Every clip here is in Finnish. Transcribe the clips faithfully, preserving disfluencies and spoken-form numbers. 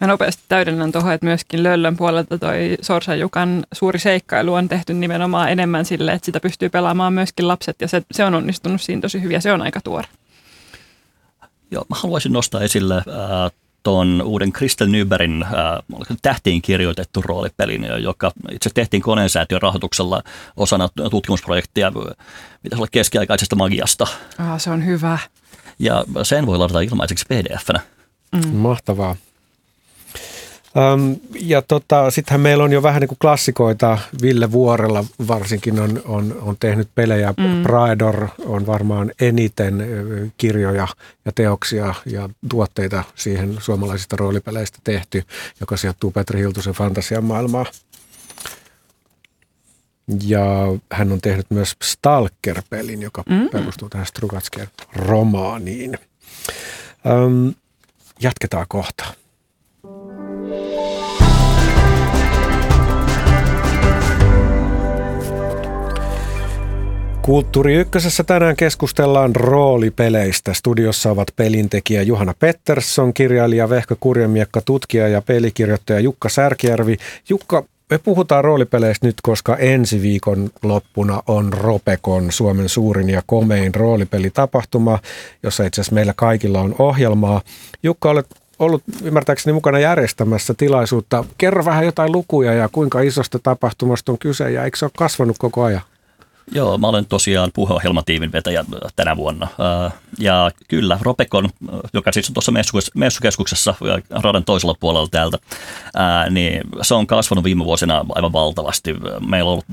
Mä nopeasti täydennän tuohon, että myöskin Löllön puolelta toi Sorsan Jukan suuri seikkailu on tehty nimenomaan enemmän sille, että sitä pystyy pelaamaan myöskin lapset ja se, se on onnistunut siinä tosi hyvin ja se on aika tuore. Joo, mä haluaisin nostaa esille äh, tuon uuden Kristel Nybergin äh, tähtiin kirjoitettu roolipelin, joka itse tehtiin Koneensäätiön rahoituksella osana tutkimusprojektia, mitä se oli keskiaikaisesta magiasta. Ah, se on hyvä. Ja sen voi ladata ilmaiseksi P D F-nä. Mm. Mahtavaa. Um, ja tota, sittenhän meillä on jo vähän niin kuin klassikoita. Ville Vuorella varsinkin on, on, on tehnyt pelejä. Mm. Praedor on varmaan eniten kirjoja ja teoksia ja tuotteita siihen suomalaisista roolipeleistä tehty, joka sijoittuu Petri Hiltusen fantasian maailmaan. Ja hän on tehnyt myös Stalker-pelin, joka mm. perustuu tähän Strugatskin romaaniin. Um, jatketaan kohta. Kulttuuri Ykkösessä tänään keskustellaan roolipeleistä. Studiossa ovat pelintekijä Juhana Pettersson, kirjailija Vehkö Kurjemiekka, tutkija ja pelikirjoittaja Jukka Särkijärvi. Jukka, me puhutaan roolipeleistä nyt, koska ensi viikon loppuna on Ropecon, Suomen suurin ja komein roolipelitapahtuma, jossa itse asiassa meillä kaikilla on ohjelmaa. Jukka, olet ollut ymmärtääkseni mukana järjestämässä tilaisuutta. Kerro vähän jotain lukuja ja kuinka isosta tapahtumasta on kyse ja eikö se ole kasvanut koko ajan? Joo, mä olen tosiaan puheohjelmatiimin vetäjä tänä vuonna. Ja kyllä, Ropecon, joka siis on tuossa messukeskuksessa radan toisella puolella täältä, niin se on kasvanut viime vuosina aivan valtavasti. Meillä on ollut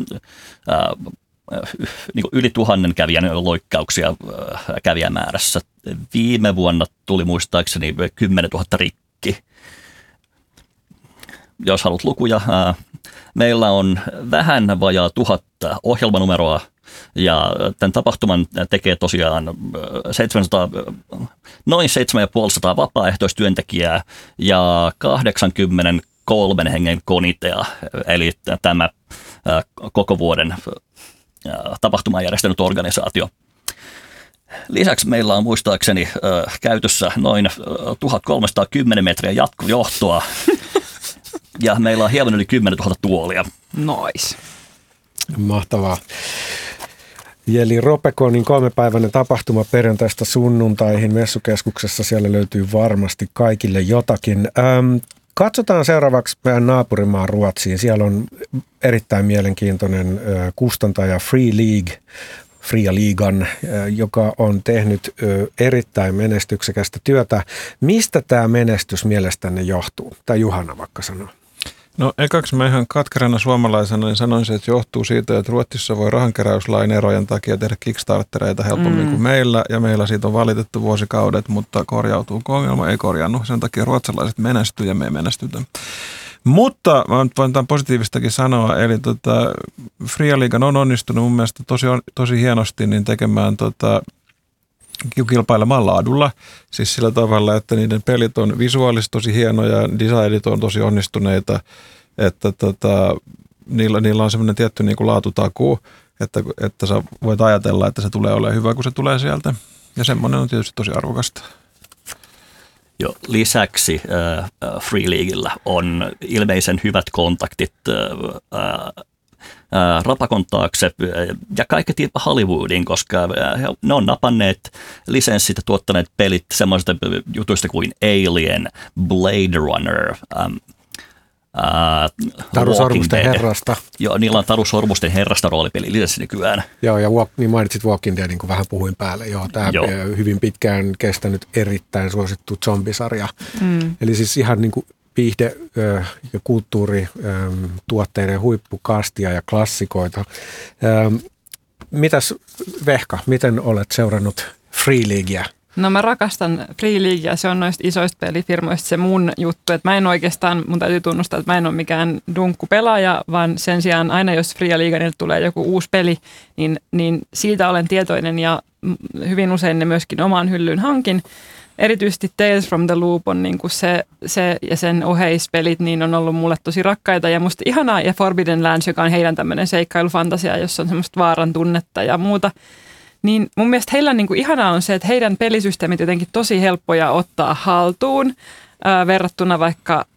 niin kuin yli tuhannen kävijän loikkauksia kävijämäärässä. Viime vuonna tuli muistaakseni kymmenen tuhatta rikki. Jos haluat lukuja, meillä on vähän vajaa tuhatta ohjelmanumeroa ja tämän tapahtuman tekee tosiaan seitsemänsataa, noin seitsemänsataa vapaaehtoistyöntekijää ja kahdeksankymmentäkolme hengen komitea, eli tämä koko vuoden tapahtuman järjestänyt organisaatio. Lisäksi meillä on muistaakseni käytössä noin tuhatkolmesataakymmenen metriä jatkojohtoa. Ja meillä on hieman yli kymmenentuhatta tuolia. Nois. Mahtavaa. Eli Ropeconin kolmepäiväinen tapahtuma perjantaista sunnuntaihin messukeskuksessa. Siellä löytyy varmasti kaikille jotakin. Ähm, katsotaan seuraavaksi meidän naapurimaan Ruotsiin. Siellä on erittäin mielenkiintoinen äh, kustantaja Free League. Fria Liigan, joka on tehnyt erittäin menestyksekästä työtä. Mistä tämä menestys mielestänne johtuu? Tai Juhana vaikka sanoo. No ekaksi mä ihan katkerana suomalaisena niin sanoisin, että johtuu siitä, että Ruotsissa voi rahankeräyslain erojen takia tehdä kickstartereita helpommin mm. kuin meillä. Ja meillä siitä on valitettu vuosikaudet, mutta korjautuuko ongelma? Ei korjannut. Sen takia ruotsalaiset menestyy ja me ei menestytä. Mutta mä voin tämän positiivistakin sanoa, eli tota, Fria Liigan on onnistunut mun mielestä tosi, tosi hienosti niin tekemään tota, kilpailemaan laadulla. Siis sillä tavalla, että niiden pelit on visuaalisesti tosi hienoja, designit on tosi onnistuneita, että tota, niillä, niillä on semmoinen tietty niin kuin laatutakuu, että, että sä voit ajatella, että se tulee olemaan hyvä, kun se tulee sieltä. Ja semmoinen on tietysti tosi arvokasta. Jo, lisäksi äh, Free Leaguella on ilmeisen hyvät kontaktit äh, äh, Rapakon taakse ja kaikki Hollywoodiin, koska äh, ne on napanneet lisenssit ja tuottaneet pelit semmoisista jutuista kuin Alien, Blade Runner, ähm, Uh, Taru Sormusten herrasta. Joo, niillä on Taru Sormusten herrasta roolipeli lisäksi nykyään. Joo, ja walk, niin mainitsit Walking Dead, niin kuin vähän puhuin päälle. Joo, tämä Joo. hyvin pitkään kestänyt erittäin suosittu zombisarja. Mm. Eli siis ihan niin kuin viihde- ja kulttuurituotteiden huippukastia ja klassikoita. Mitäs Vehka, miten olet seurannut Free Leaguea? No mä rakastan Free Leaguea, se on noista isoista pelifirmoista se mun juttu, että mä en oikeastaan, mun täytyy tunnustaa, että mä en ole mikään dunkkupelaaja, vaan sen sijaan aina jos Fria Liiganilta tulee joku uusi peli, niin, niin siitä olen tietoinen ja hyvin usein ne myöskin omaan hyllyyn hankin. Erityisesti Tales from the Loop on niin kuin se, se ja sen oheispelit niin on ollut mulle tosi rakkaita ja musta ihanaa ja Forbidden Lands, joka on heidän tämmöinen seikkailufantasia, jossa on semmoista vaaran tunnetta ja muuta. Niin mun mielestä heillä niin kuin ihanaa on se, että heidän pelisysteemit jotenkin tosi helppoja ottaa haltuun ää, verrattuna vaikka